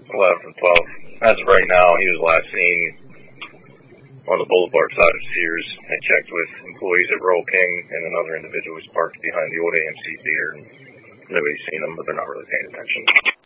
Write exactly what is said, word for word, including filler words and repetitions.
eleven from twelve. As of right now, he was last seen on the boulevard side of Sears. I checked with employees at Royal King, and another individual was parked behind the old A M C theater. Nobody's seen him, but they're not really paying attention.